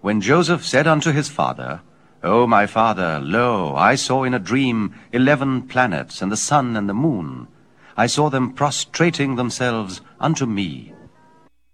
When Joseph said unto his father, O my father, lo, I saw in a dream 11 planets, and the sun and the moon. I saw them prostrating themselves unto me.